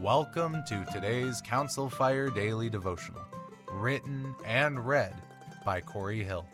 Welcome to today's Council Fire Daily Devotional, written and read by Corey Hill.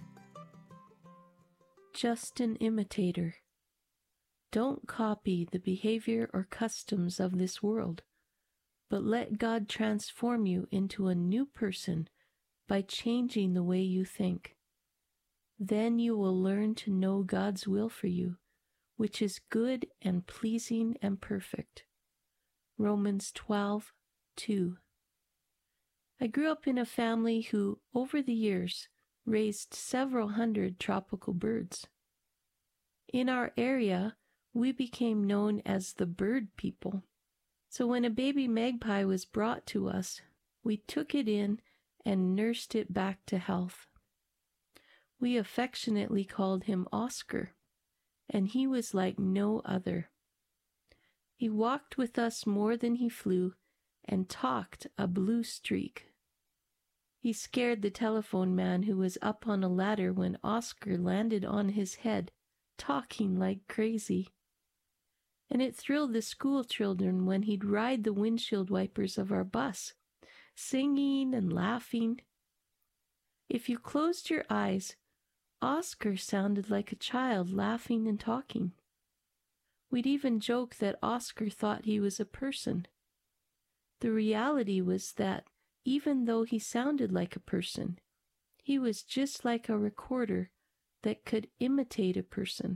Just an imitator. Don't copy the behavior or customs of this world, but let God transform you into a new person by changing the way you think. Then you will learn to know God's will for you, which is good and pleasing and perfect. Romans 12:2. I grew up in a family who, over the years, raised several hundred tropical birds. In our area, we became known as the bird people. So when a baby magpie was brought to us, we took it in and nursed it back to health. We affectionately called him Oscar, and he was like no other. He walked with us more than he flew and talked a blue streak. He scared the telephone man who was up on a ladder when Oscar landed on his head, talking like crazy. And it thrilled the school children when he'd ride the windshield wipers of our bus, singing and laughing. If you closed your eyes, Oscar sounded like a child laughing and talking. We'd even joke that Oscar thought he was a person. The reality was that even though he sounded like a person, he was just like a recorder that could imitate a person.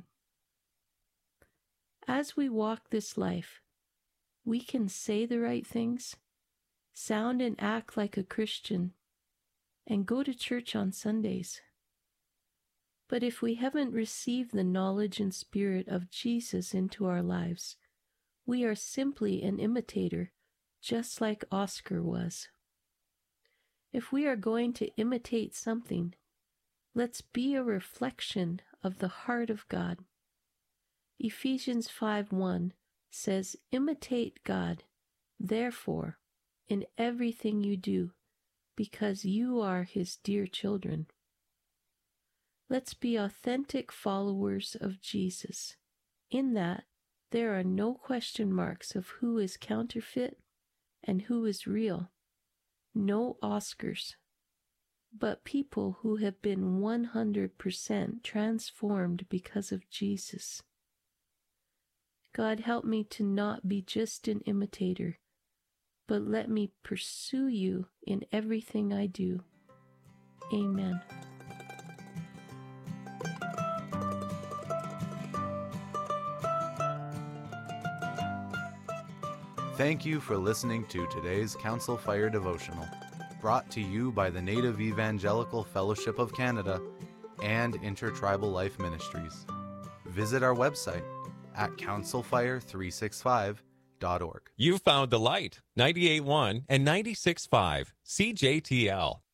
As we walk this life, we can say the right things, sound and act like a Christian, and go to church on Sundays. But if we haven't received the knowledge and spirit of Jesus into our lives, we are simply an imitator, just like Oscar was. If we are going to imitate something, let's be a reflection of the heart of God. Ephesians 5:1 says, "Imitate God, therefore, in everything you do, because you are His dear children." Let's be authentic followers of Jesus, in that there are no question marks of who is counterfeit and who is real. No Oscars, but people who have been 100% transformed because of Jesus. God, help me to not be just an imitator, but let me pursue you in everything I do. Amen. Thank you for listening to today's Council Fire Devotional, brought to you by the Native Evangelical Fellowship of Canada and Intertribal Life Ministries. Visit our website at councilfire365.org. You found the light, 98.1 and 96.5 CJTL.